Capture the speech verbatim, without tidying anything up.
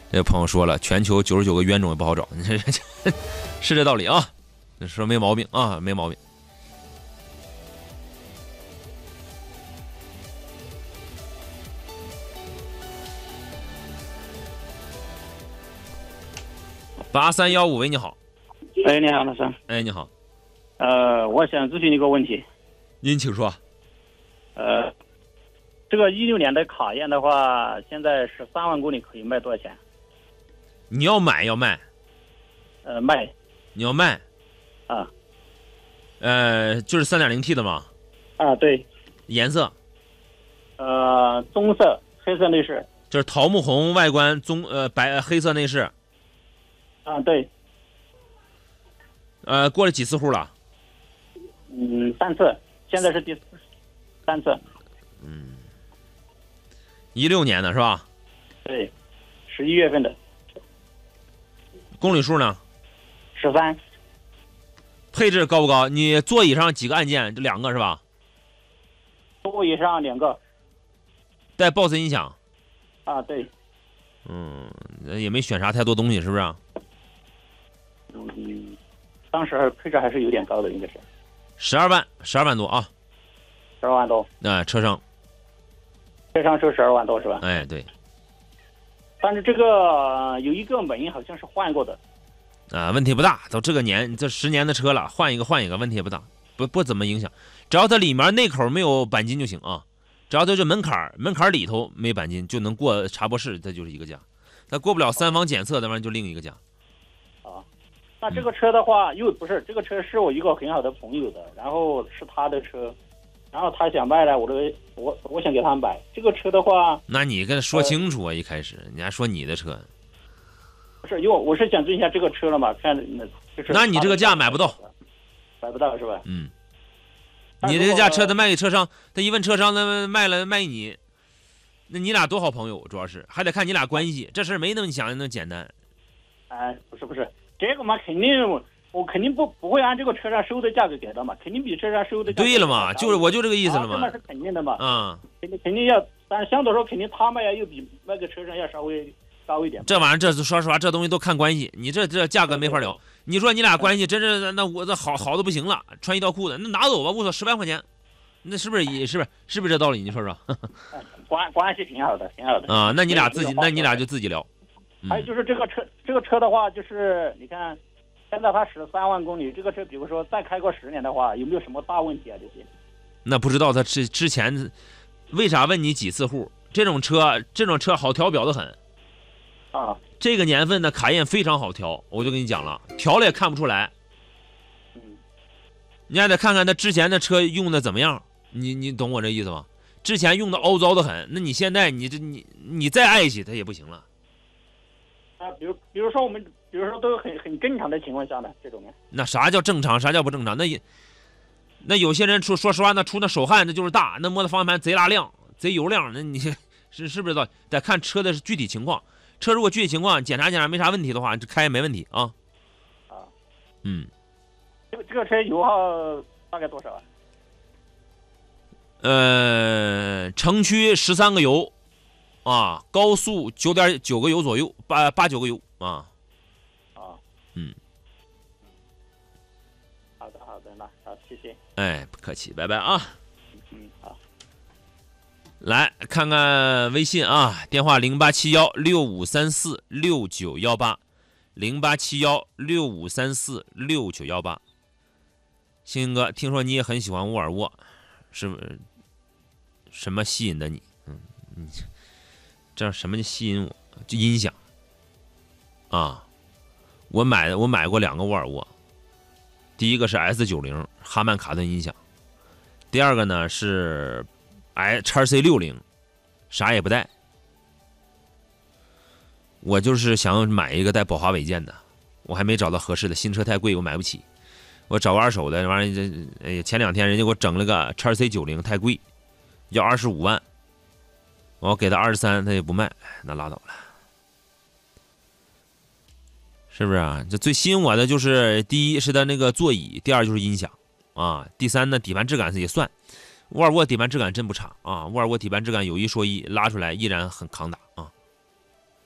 这朋友说了，全球九十九个冤种也不好找，你这是这道理啊，说没毛病啊，没毛病。八三幺五喂，你好。 哎，你好，老师。 哎，你好。 呃，我想咨询一个问题。 您请说。 呃，这个一六年的卡宴的话，现在十三万公里可以卖多少钱？ 你要买要卖？ 呃，卖。 你要卖？ 啊。 呃，就是 三点零 T 的吗？ 啊，对。 颜色？ 呃，棕色，黑色内饰。 就是桃木红外观，棕呃白黑色内饰。 啊，对。 呃，过了几次户了？ 嗯，三次，现在是第三次。 嗯，一六年的是吧？ 对，十一月份的。 公里数呢？ 十三。 配置高不高？你座椅上几个按键？就两个是吧？ 座椅上两个。 带 B O S S 音响。 啊，对。 嗯，也没选啥太多东西，是不是？ 嗯，当时配置还是有点高的，应该是。 十二万，十二万多啊。 十二万多。 那、呃、车上。 车上是十二万多是吧？ 哎，对。 但是这个有一个门好像是换过的。 啊、呃，问题不大，都这个年这十年的车了，换一个换一个，问题也不大，不不怎么影响，只要它里面内口没有钣金就行啊。只要它这门槛门槛里头没钣金，就能过查博士，它就是一个价。它过不了三方检测，那玩意就另一个价。 啊，那这个车的话，又不是这个车是我一个很好的朋友的，然后是他的车，然后他想卖了，我这我我想给他买这个车的话， 那你跟他说清楚啊！呃、一开始你还说你的车， 不是，因为我是想问一下这个车了嘛，看那就是。 那你这个价买不到， 买不到是吧？ 嗯。你这价车他卖给车商，他一问车商，他卖了卖你，那你俩多好朋友，主要是还得看你俩关系，这事儿没那么想的那么简单。 哎、呃，不是不是，这个嘛，肯定我肯定不不会按这个车上收的价格给的嘛，肯定比车上收的价格。 对了嘛，就是我就这个意思了嘛。 那是肯定的嘛。 嗯。 肯定肯定要，但是相对说肯定他卖呀，又比卖给车上要稍微高一点。 这玩意儿，这说实话，这东西都看关系，你这这价格没法聊。你说你俩关系真是，那我这好好的不行了，穿一条裤子，那拿走吧，我操，十万块钱，那是不是也是不是是不是这道理？你说说。 关关系挺好的，挺好的。 啊，那你俩自己，那你俩就自己聊。 嗯、还有就是这个车，这个车的话，就是你看，现在它十三万公里，这个车比如说再开个十年的话，有没有什么大问题啊？这些？ 那不知道他之之前为啥问你几次户？这种车，这种车好调表的很。 啊。 这个年份的卡宴非常好调，我就跟你讲了，调了也看不出来。 嗯， 你还得看看他之前的车用的怎么样，你你懂我这意思吗？之前用的凹糟的很，那你现在你这你你再爱惜它也不行了。 啊，比如比如说我们，比如说都很很正常的情况下呢，这种呢？ 那啥叫正常？啥叫不正常？那也那有些人出说实话，那出那手汗那就是大，那摸的方向盘贼拉亮，贼油亮，那你是是不是得得看车的具体情况？车如果具体情况检查检查没啥问题的话，这开没问题啊。 啊， 嗯， 这个这个车油耗大概多少啊？ 呃，城区十三个油，啊，高速九点九个油左右，八八九个油啊。 啊， 嗯， 好的好的，那好，谢谢。 哎，不客气，拜拜啊。 嗯，好。 来看看微信啊，电话零八七幺六五三四六九幺八，零八七幺六五三四六九幺八。星哥，听说你也很喜欢沃尔沃，是不是？什么吸引的你？嗯，你这什么吸引我？就音响啊！我买我买过两个沃尔沃，第一个是 S 九十 哈曼卡顿音响，第二个呢是 X C 六十，啥也不带。我就是想买一个带宝华韦健的，我还没找到合适的，新车太贵，我买不起。我找个二手的，这玩意儿，哎呀，前两天人家给我整了个 X C 九十，太贵，要二十五万，我给他二十三，他也不卖，那拉倒了，是不是啊？这最吸引我的就是第一是他那个座椅，第二就是音响啊，第三呢底盘质感也算，沃尔沃底盘质感真不差啊，沃尔沃底盘质感有一说一，拉出来依然很抗打啊。